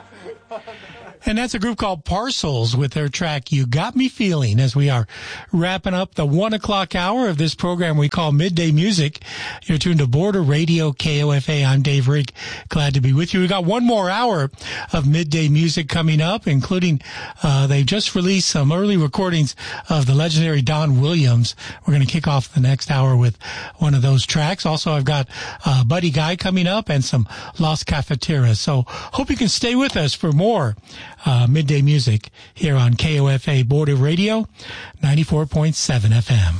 And that's a group called Parcels with their track, You Got Me Feeling, as we are wrapping up the 1 o'clock hour of this program we call Midday Music. You're tuned to Border Radio KOFA. I'm Dave Rigg. Glad to be with you. We got one more hour of Midday Music coming up, including, they've just released some early recordings of the legendary Don Williams. We're going to kick off the next hour with one of those tracks. Also, I've got Buddy Guy coming up and some Los Cafeteras. So hope you can stay with us for more Midday Music here on KOFA Border Radio 94.7 FM.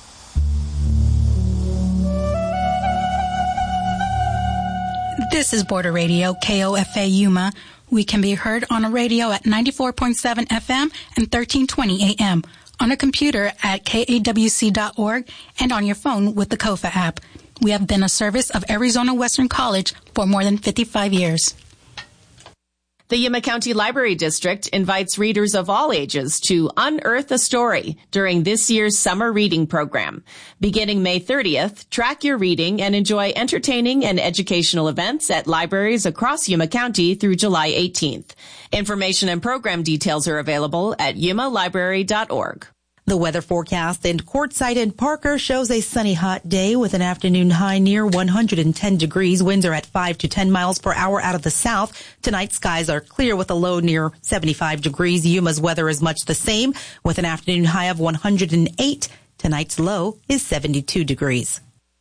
This is Border Radio KOFA Yuma. We can be heard on a radio at 94.7 FM and 1320 AM, on a computer at kawc.org, and on your phone with the KOFA app. We have been a service of Arizona Western College for more than 55 years. The Yuma County Library District invites readers of all ages to unearth a story during this year's summer reading program. Beginning May 30th, track your reading and enjoy entertaining and educational events at libraries across Yuma County through July 18th. Information and program details are available at yumalibrary.org. The weather forecast in Quartzsite and Parker shows a sunny, hot day with an afternoon high near 110 degrees. Winds are at 5 to 10 miles per hour out of the south. Tonight, skies are clear with a low near 75 degrees. Yuma's weather is much the same with an afternoon high of 108. Tonight's low is 72 degrees.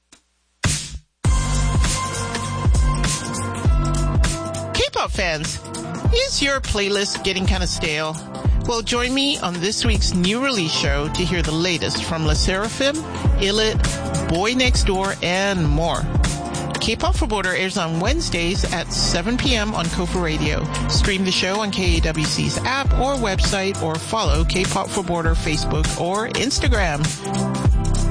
K-pop fans, is your playlist getting kind of stale? Well, join me on this week's new release show to hear the latest from LE SSERAFIM, ILLIT, Boy Next Door, and more. K-Pop for Border airs on Wednesdays at 7 p.m. on KOFA Radio. Stream the show on KAWC's app or website, or follow K-Pop for Border Facebook or Instagram.